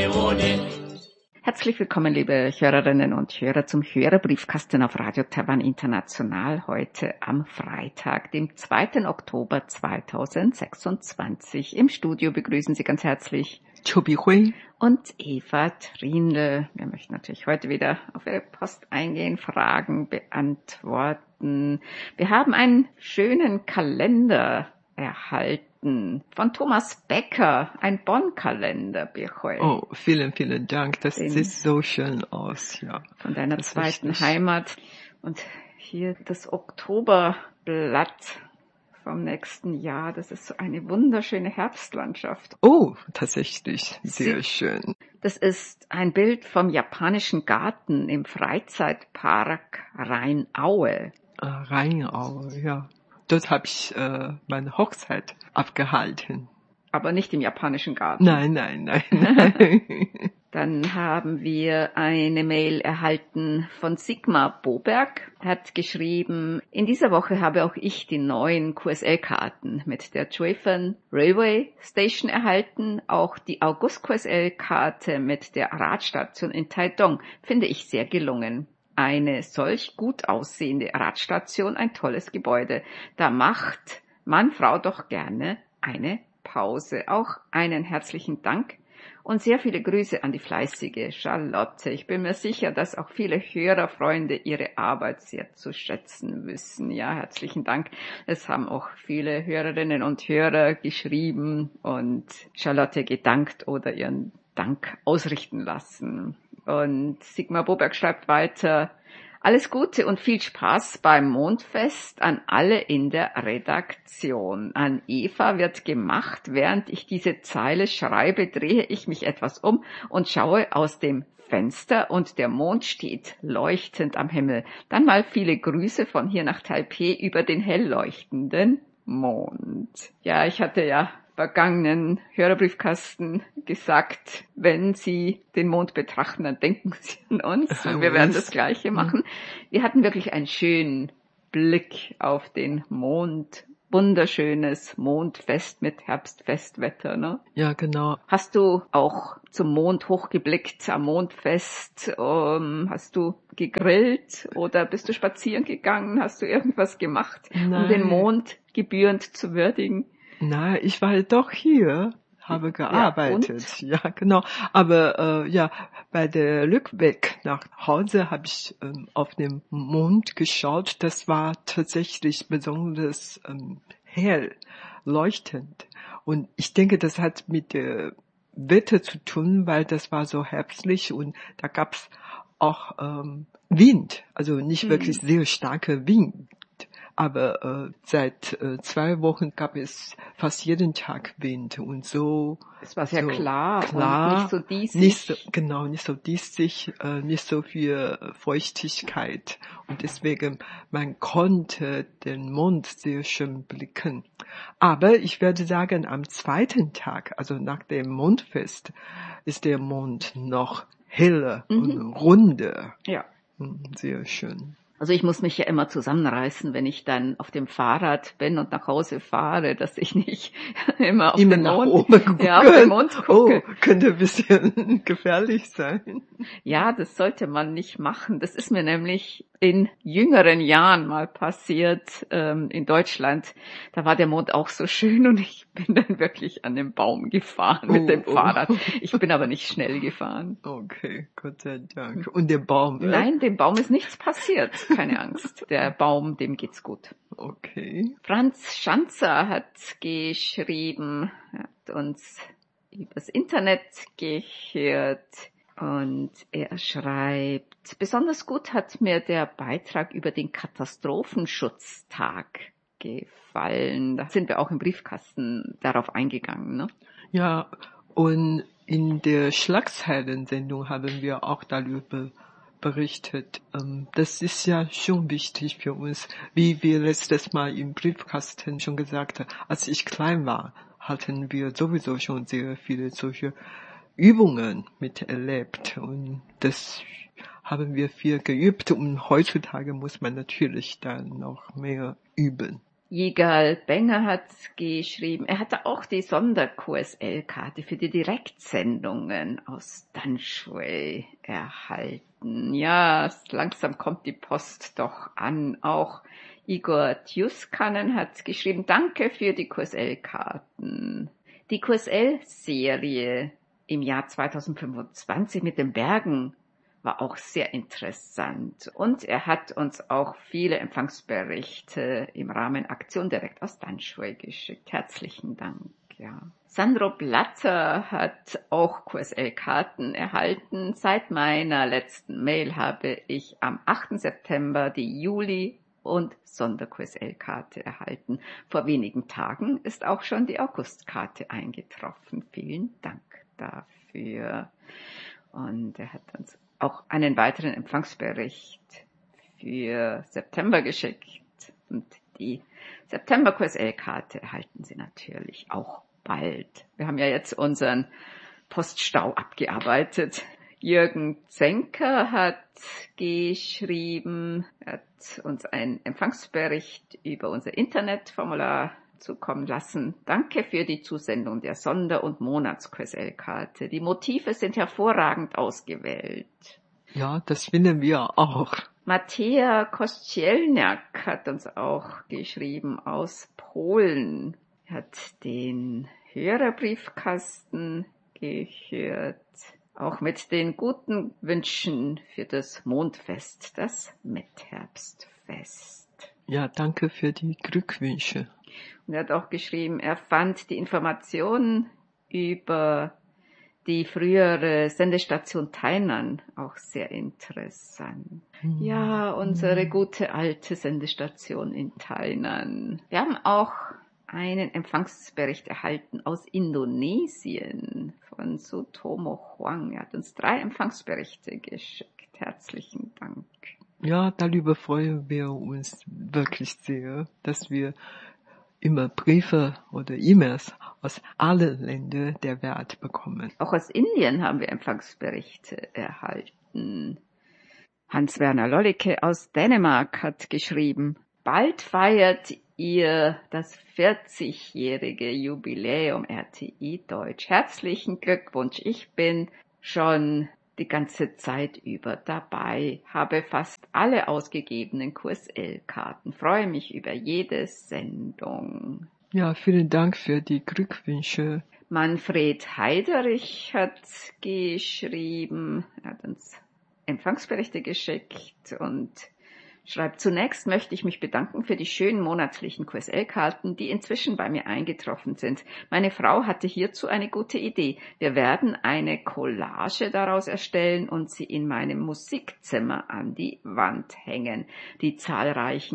Herzlich willkommen, liebe Hörerinnen und Hörer, zum Hörerbriefkasten auf Radio Taiwan International heute am Freitag, dem 2. Oktober 2026. Im Studio begrüßen Sie ganz herzlich Chobi Hui und Eva Triendl. Wir möchten natürlich heute wieder auf Ihre Post eingehen, Fragen beantworten. Wir haben einen schönen Kalender erhalten von Thomas Becker, ein Bonn-Kalender. Oh, vielen, vielen Dank. Das sieht so schön aus, ja. Von deiner zweiten Heimat. Und hier das Oktoberblatt vom nächsten Jahr. Das ist so eine wunderschöne Herbstlandschaft. Oh, tatsächlich. Sehr schön. Das ist ein Bild vom japanischen Garten im Freizeitpark Rheinaue. Rheinaue, ja. Dort habe ich meine Hochzeit abgehalten. Aber nicht im japanischen Garten. Nein. Dann haben wir eine Mail erhalten von Sigmar Boberg. Er hat geschrieben, in dieser Woche habe auch ich die neuen QSL-Karten mit der Chuifeng Railway Station erhalten. Auch die August QSL-Karte mit der Radstation in Taidong finde ich sehr gelungen. Eine solch gut aussehende Radstation, ein tolles Gebäude. Da macht Mann, Frau doch gerne eine Pause. Auch einen herzlichen Dank und sehr viele Grüße an die fleißige Charlotte. Ich bin mir sicher, dass auch viele Hörerfreunde ihre Arbeit sehr zu schätzen wissen. Ja, herzlichen Dank. Es haben auch viele Hörerinnen und Hörer geschrieben und Charlotte gedankt oder ihren Dank ausrichten lassen. Und Sigmar Boberg schreibt weiter, alles Gute und viel Spaß beim Mondfest an alle in der Redaktion. An Eva wird gemacht. Während ich diese Zeile schreibe, drehe ich mich etwas um und schaue aus dem Fenster und der Mond steht leuchtend am Himmel. Dann mal viele Grüße von hier nach Taipeh über den hell leuchtenden Mond. Ja, ich hatte ja vergangenen Hörerbriefkasten gesagt, wenn Sie den Mond betrachten, dann denken Sie an uns. Und wir werden das Gleiche machen. Wir hatten wirklich einen schönen Blick auf den Mond. Wunderschönes Mondfest mit Herbstfestwetter, ne? Ja, genau. Hast du auch zum Mond hochgeblickt am Mondfest? Hast du gegrillt oder bist du spazieren gegangen? Hast du irgendwas gemacht, um den Mond gebührend zu würdigen? Na, ich war doch hier, habe gearbeitet. Ja, genau. Aber bei der Rückweg nach Hause habe ich auf den Mond geschaut. Das war tatsächlich besonders hell, leuchtend. Und ich denke, das hat mit der Wetter zu tun, weil das war so herbstlich und da gab's auch Wind, also nicht wirklich sehr starker Wind. Aber seit 2 Wochen gab es fast jeden Tag Wind und so. Es war sehr klar und nicht so diesig. Nicht so diesig, nicht so viel Feuchtigkeit. Und deswegen, man konnte den Mond sehr schön blicken. Aber ich würde sagen, am zweiten Tag, also nach dem Mondfest, ist der Mond noch heller und runder. Ja. Sehr schön. Also ich muss mich ja immer zusammenreißen, wenn ich dann auf dem Fahrrad bin und nach Hause fahre, dass ich nicht immer auf den Mond gucke. Ja, auf den Mond gucke. Oh, könnte ein bisschen gefährlich sein. Ja, das sollte man nicht machen. Das ist mir nämlich in jüngeren Jahren mal passiert in Deutschland. Da war der Mond auch so schön und ich bin dann wirklich an den Baum gefahren mit dem Fahrrad. Ich bin aber nicht schnell gefahren. Okay, Gott sei Dank. Und der Baum? Nein, dem Baum ist nichts passiert. Keine Angst. Der Baum, dem geht's gut. Okay. Franz Schanzer hat geschrieben, hat uns übers Internet gehört. Und er schreibt, besonders gut hat mir der Beitrag über den Katastrophenschutztag gefallen. Da sind wir auch im Briefkasten darauf eingegangen, ne? Ja, und in der Schlagzeilensendung haben wir auch darüber berichtet. Das ist ja schon wichtig für uns, wie wir letztes Mal im Briefkasten schon gesagt haben. Als ich klein war, hatten wir sowieso schon sehr viele solche Übungen miterlebt und das haben wir viel geübt und heutzutage muss man natürlich dann noch mehr üben. Yigal Benger hat geschrieben, er hatte auch die Sonder-QSL-Karte für die Direktsendungen aus Danshui erhalten. Ja, langsam kommt die Post doch an. Auch Igor Tjuskanen hat geschrieben, danke für die QSL-Karten. Die QSL-Serie im Jahr 2025 mit den Bergen war auch sehr interessant. Und er hat uns auch viele Empfangsberichte im Rahmen Aktion direkt aus Danshui geschickt. Herzlichen Dank. Ja. Sandro Blatter hat auch QSL-Karten erhalten. Seit meiner letzten Mail habe ich am 8. September die Juli- und Sonder-QSL-Karte erhalten. Vor wenigen Tagen ist auch schon die August-Karte eingetroffen. Vielen Dank dafür. Und er hat uns auch einen weiteren Empfangsbericht für September geschickt. Und die September-QSL-Karte erhalten Sie natürlich auch bald. Wir haben ja jetzt unseren Poststau abgearbeitet. Jürgen Zenker hat geschrieben, er hat uns einen Empfangsbericht über unser Internetformular zukommen lassen. Danke für die Zusendung der Sonder- und Monats-QSL-Karte. Die Motive sind hervorragend ausgewählt. Ja, das finden wir auch. Mattea Kościelniak hat uns auch geschrieben aus Polen. Er hat den Hörerbriefkasten gehört. Auch mit den guten Wünschen für das Mondfest, das Mittherbstfest. Ja, danke für die Glückwünsche. Und er hat auch geschrieben, er fand die Informationen über die frühere Sendestation Tainan auch sehr interessant. Ja, unsere gute alte Sendestation in Tainan. Wir haben auch einen Empfangsbericht erhalten aus Indonesien von Sutomo Huang. Er hat uns 3 Empfangsberichte geschickt. Herzlichen Dank. Ja, darüber freuen wir uns wirklich sehr, dass wir immer Briefe oder E-Mails aus allen Ländern der Welt bekommen. Auch aus Indien haben wir Empfangsberichte erhalten. Hans-Werner Lollicke aus Dänemark hat geschrieben, bald feiert ihr das 40-jährige Jubiläum RTI Deutsch. Herzlichen Glückwunsch. Ich bin schon die ganze Zeit über dabei, habe fast alle ausgegebenen QSL-Karten, freue mich über jede Sendung. Ja, vielen Dank für die Glückwünsche. Manfred Heiderich hat geschrieben, er hat uns Empfangsberichte geschickt und schreibt, zunächst möchte ich mich bedanken für die schönen monatlichen QSL-Karten, die inzwischen bei mir eingetroffen sind. Meine Frau hatte hierzu eine gute Idee. Wir werden eine Collage daraus erstellen und sie in meinem Musikzimmer an die Wand hängen. Die zahlreichen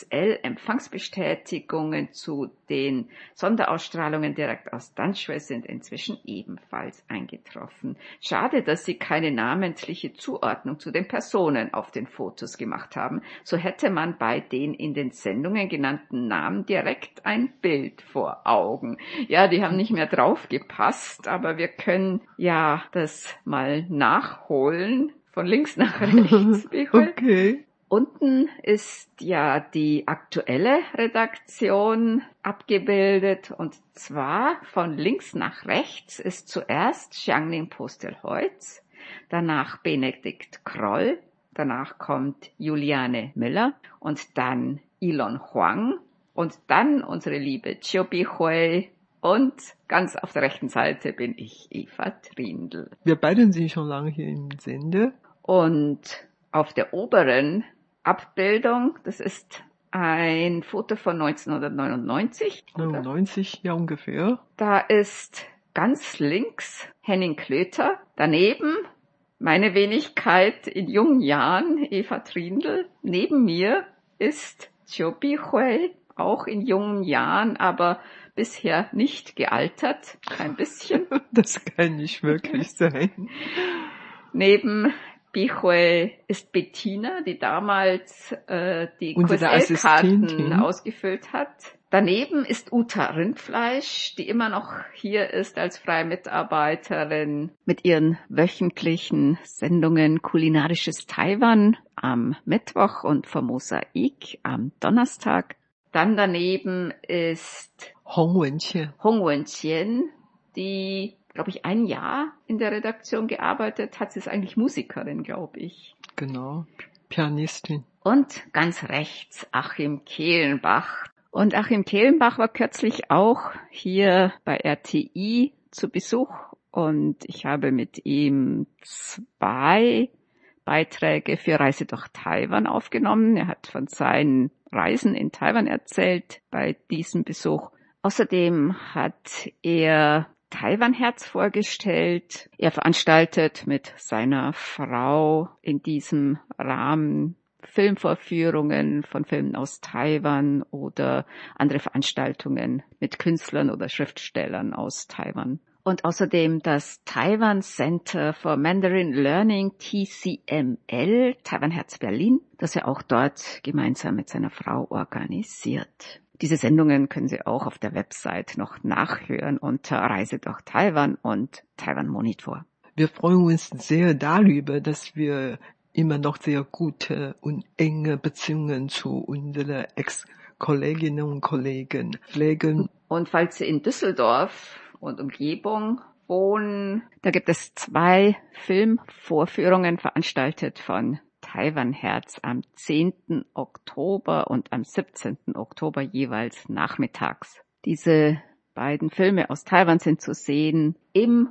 QSL-Empfangsbestätigungen zu den Sonderausstrahlungen direkt aus Danshui sind inzwischen ebenfalls eingetroffen. Schade, dass Sie keine namentliche Zuordnung zu den Personen auf den Fotos gemacht haben. So hätte man bei den in den Sendungen genannten Namen direkt ein Bild vor Augen. Ja, die haben nicht mehr drauf gepasst, aber wir können ja das mal nachholen, von links nach rechts. Okay. Unten ist ja die aktuelle Redaktion abgebildet und zwar von links nach rechts ist zuerst Xiangling Postelholz, danach Benedikt Kroll, danach kommt Juliane Müller und dann Ilon Huang und dann unsere liebe Chiobi Hui und ganz auf der rechten Seite bin ich, Eva Trindl. Wir beide sind schon lange hier im Sende. Und auf der oberen Abbildung, das ist ein Foto von 1999. 99, ja ungefähr. Da ist ganz links Henning Klöter, daneben meine Wenigkeit in jungen Jahren, Eva Trindl. Neben mir ist Chiobi Hui, auch in jungen Jahren, aber bisher nicht gealtert, kein bisschen. Das kann nicht wirklich sein. Neben Bichue ist Bettina, die damals die QSL-Karten ausgefüllt hat. Daneben ist Uta Rindfleisch, die immer noch hier ist als freie Mitarbeiterin mit ihren wöchentlichen Sendungen Kulinarisches Taiwan am Mittwoch und Formosa Ik am Donnerstag. Dann daneben ist Hong Wen-Chien, die, glaube ich, 1 Jahr in der Redaktion gearbeitet hat. Sie ist eigentlich Musikerin, glaube ich. Genau, Pianistin. Und ganz rechts Achim Kehlenbach. Und Achim Kehlenbach war kürzlich auch hier bei RTI zu Besuch. Und ich habe mit ihm 2 Beiträge für Reise durch Taiwan aufgenommen. Er hat von seinen Reisen in Taiwan erzählt bei diesem Besuch. Außerdem hat er Taiwan-Herz vorgestellt. Er veranstaltet mit seiner Frau in diesem Rahmen Filmvorführungen von Filmen aus Taiwan oder andere Veranstaltungen mit Künstlern oder Schriftstellern aus Taiwan. Und außerdem das Taiwan Center for Mandarin Learning, TCML, Taiwan Herz Berlin, das er auch dort gemeinsam mit seiner Frau organisiert. Diese Sendungen können Sie auch auf der Website noch nachhören unter Reise durch Taiwan und Taiwan Monitor. Wir freuen uns sehr darüber, dass wir immer noch sehr gute und enge Beziehungen zu unseren Ex-Kolleginnen und Kollegen pflegen. Und falls Sie in Düsseldorf und Umgebung wohnen, da gibt es 2 Filmvorführungen veranstaltet von Taiwan Herz am 10. Oktober und am 17. Oktober jeweils nachmittags. Diese beiden Filme aus Taiwan sind zu sehen im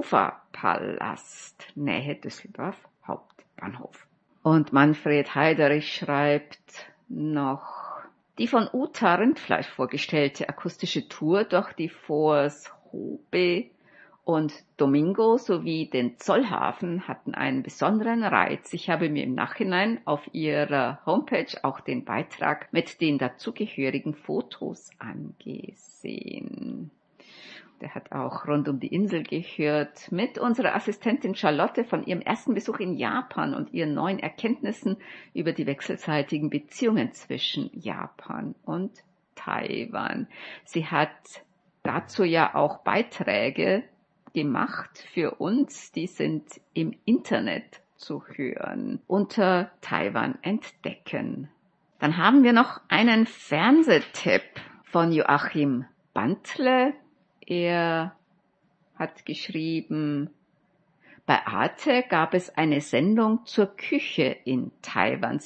Uferpalast, Nähe Düsseldorf Hauptbahnhof. Und Manfred Heiderich schreibt noch: Die von Uta Rindfleisch vorgestellte akustische Tour durch die Forts Hobe und Domingo sowie den Zollhafen hatten einen besonderen Reiz. Ich habe mir im Nachhinein auf ihrer Homepage auch den Beitrag mit den dazugehörigen Fotos angesehen. Der hat auch rund um die Insel gehört mit unserer Assistentin Charlotte von ihrem ersten Besuch in Japan und ihren neuen Erkenntnissen über die wechselseitigen Beziehungen zwischen Japan und Taiwan. Sie hat dazu ja auch Beiträge gemacht für uns, die sind im Internet zu hören unter Taiwan entdecken. Dann haben wir noch einen Fernsehtipp von Joachim Bantle. Er hat geschrieben: Bei Arte gab es eine Sendung zur Küche in Taiwan.